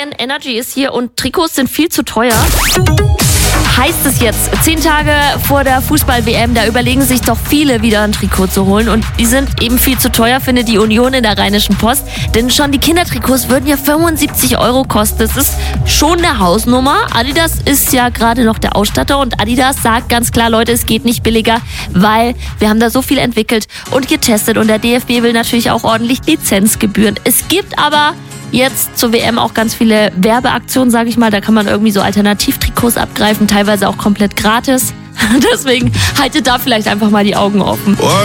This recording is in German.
Ryan Energy ist hier und Trikots sind viel zu teuer. Heißt es jetzt, 10 Tage vor der Fußball-WM, da überlegen sich doch viele wieder ein Trikot zu holen und die sind eben viel zu teuer, findet die Union in der Rheinischen Post. Denn schon die Kindertrikots würden ja 75 € kosten. Das ist schon eine Hausnummer. Adidas ist ja gerade noch der Ausstatter und Adidas sagt ganz klar, Leute, es geht nicht billiger, weil wir haben da so viel entwickelt und getestet und der DFB will natürlich auch ordentlich Lizenzgebühren. Es gibt aber jetzt zur WM auch ganz viele Werbeaktionen, sage ich mal. Da kann man irgendwie so Alternativtrikots abgreifen, teilweise auch komplett gratis. Deswegen haltet da vielleicht einfach mal die Augen offen.